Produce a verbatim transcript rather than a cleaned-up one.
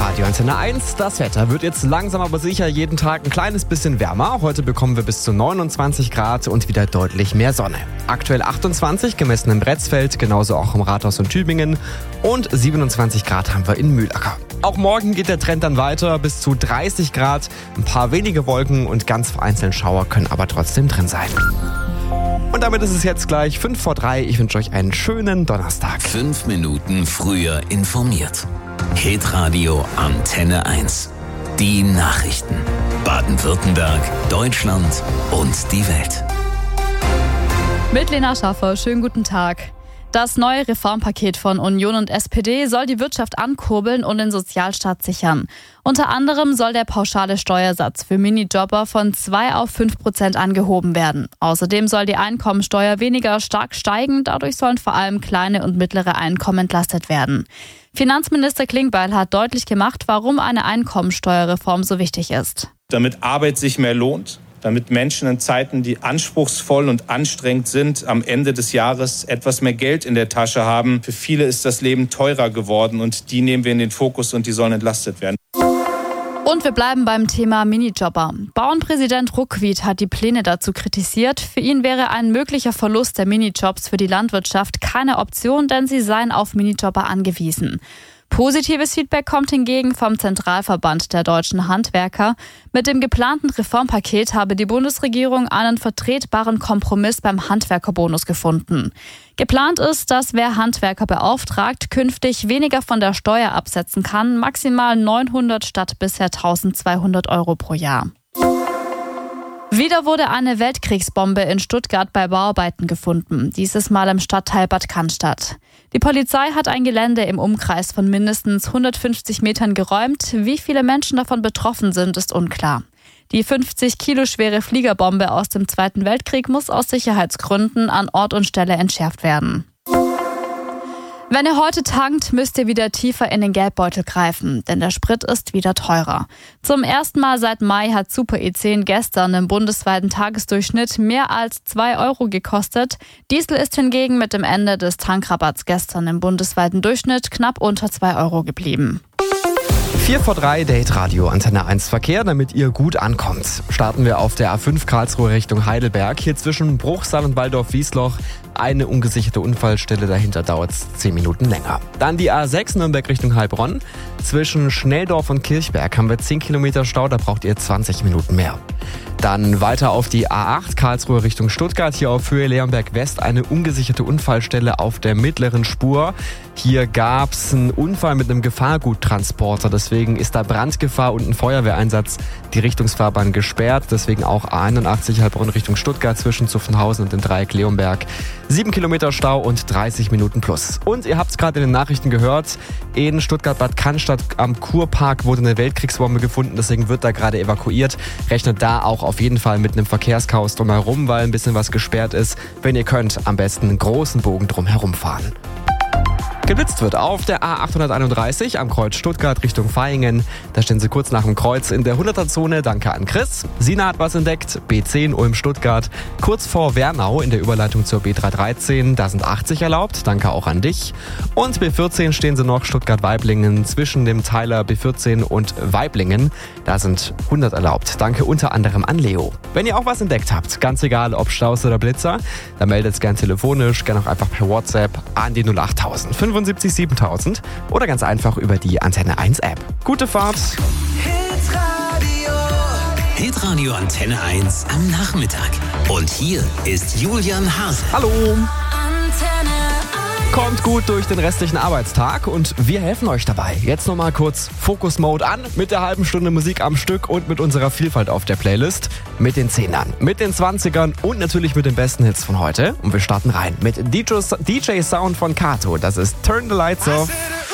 Radio Antenne eins. Das Wetter wird jetzt langsam aber sicher jeden Tag ein kleines bisschen wärmer. Heute bekommen wir bis zu neunundzwanzig Grad und wieder deutlich mehr Sonne. Aktuell achtundzwanzig, gemessen in Bretzfeld, genauso auch im Rathaus und Tübingen. Und siebenundzwanzig Grad haben wir in Mühlacker. Auch morgen geht der Trend dann weiter, bis zu dreißig Grad. Ein paar wenige Wolken und ganz vereinzelt Schauer können aber trotzdem drin sein. Und damit ist es jetzt gleich fünf vor drei. Ich wünsche euch einen schönen Donnerstag. Fünf Minuten früher informiert. Hitradio Antenne eins. Die Nachrichten. Baden-Württemberg, Deutschland und die Welt. Mit Lena Schaffer, schönen guten Tag. Das neue Reformpaket von Union und S P D soll die Wirtschaft ankurbeln und den Sozialstaat sichern. Unter anderem soll der pauschale Steuersatz für Minijobber von zwei auf fünf Prozent angehoben werden. Außerdem soll die Einkommensteuer weniger stark steigen. Dadurch sollen vor allem kleine und mittlere Einkommen entlastet werden. Finanzminister Klingbeil hat deutlich gemacht, warum eine Einkommensteuerreform so wichtig ist. Damit Arbeit sich mehr lohnt. Damit Menschen in Zeiten, die anspruchsvoll und anstrengend sind, am Ende des Jahres etwas mehr Geld in der Tasche haben. Für viele ist das Leben teurer geworden und die nehmen wir in den Fokus und die sollen entlastet werden. Und wir bleiben beim Thema Minijobber. Bauernpräsident Ruckwied hat die Pläne dazu kritisiert. Für ihn wäre ein möglicher Verlust der Minijobs für die Landwirtschaft keine Option, denn sie seien auf Minijobber angewiesen. Positives Feedback kommt hingegen vom Zentralverband der deutschen Handwerker. Mit dem geplanten Reformpaket habe die Bundesregierung einen vertretbaren Kompromiss beim Handwerkerbonus gefunden. Geplant ist, dass wer Handwerker beauftragt, künftig weniger von der Steuer absetzen kann, maximal neunhundert statt bisher eintausendzweihundert Euro pro Jahr. Wieder wurde eine Weltkriegsbombe in Stuttgart bei Bauarbeiten gefunden, dieses Mal im Stadtteil Bad Cannstatt. Die Polizei hat ein Gelände im Umkreis von mindestens hundertfünfzig Metern geräumt. Wie viele Menschen davon betroffen sind, ist unklar. Die fünfzig Kilo schwere Fliegerbombe aus dem Zweiten Weltkrieg muss aus Sicherheitsgründen an Ort und Stelle entschärft werden. Wenn ihr heute tankt, müsst ihr wieder tiefer in den Geldbeutel greifen, denn der Sprit ist wieder teurer. Zum ersten Mal seit Mai hat Super E zehn gestern im bundesweiten Tagesdurchschnitt mehr als zwei Euro gekostet. Diesel ist hingegen mit dem Ende des Tankrabatts gestern im bundesweiten Durchschnitt knapp unter zwei Euro geblieben. vier vor drei, der Hitradio Antenne eins Verkehr, damit ihr gut ankommt. Starten wir auf der A fünf Karlsruhe Richtung Heidelberg. Hier zwischen Bruchsal und Waldorf-Wiesloch eine ungesicherte Unfallstelle, dahinter dauert es zehn Minuten länger. Dann die A sechs Nürnberg Richtung Heilbronn. Zwischen Schnelldorf und Kirchberg haben wir zehn Kilometer Stau, da braucht ihr zwanzig Minuten mehr. Dann weiter auf die A acht Karlsruhe Richtung Stuttgart. Hier auf Höhe Leonberg West eine ungesicherte Unfallstelle auf der mittleren Spur. Hier gab es einen Unfall mit einem Gefahrguttransporter. Deswegen ist da Brandgefahr und ein Feuerwehreinsatz. Die Richtungsfahrbahn gesperrt. Deswegen auch A einundachtzig Heilbronn Richtung Stuttgart zwischen Zuffenhausen und dem Dreieck Leonberg. Sieben Kilometer Stau und dreißig Minuten plus. Und ihr habt es gerade in den Nachrichten gehört. In Stuttgart-Bad Cannstatt am Kurpark wurde eine Weltkriegsbombe gefunden. Deswegen wird da gerade evakuiert. Rechnet da auch auf jeden Fall mit einem Verkehrschaos drumherum, weil ein bisschen was gesperrt ist. Wenn ihr könnt, am besten einen großen Bogen drumherum fahren. Geblitzt wird auf der A achthunderteinunddreißig am Kreuz Stuttgart Richtung Vaihingen. Da stehen sie kurz nach dem Kreuz in der hunderter-Zone. Danke an Chris. Sina hat was entdeckt. B zehn Ulm-Stuttgart. Kurz vor Wernau in der Überleitung zur B dreihundertdreizehn. Da sind achtzig erlaubt. Danke auch an dich. Und B vierzehn stehen sie noch Stuttgart-Weiblingen zwischen dem Teiler B vierzehn und Weiblingen. Da sind hundert erlaubt. Danke unter anderem an Leo. Wenn ihr auch was entdeckt habt, ganz egal ob Staus oder Blitzer, dann meldet es gern telefonisch, gern auch einfach per WhatsApp an die null achttausend fünfundsiebzig siebentausend oder ganz einfach über die Antenne eins App. Gute Fahrt! Hitradio. Hitradio Antenne eins am Nachmittag. Und hier ist Julian Hase. Hallo! Kommt gut durch den restlichen Arbeitstag und wir helfen euch dabei. Jetzt nochmal kurz Focus Mode an mit der halben Stunde Musik am Stück und mit unserer Vielfalt auf der Playlist. Mit den Zehnern, mit den Zwanzigern und natürlich mit den besten Hits von heute. Und wir starten rein mit D J Sound von Kato. Das ist Turn the Lights Off.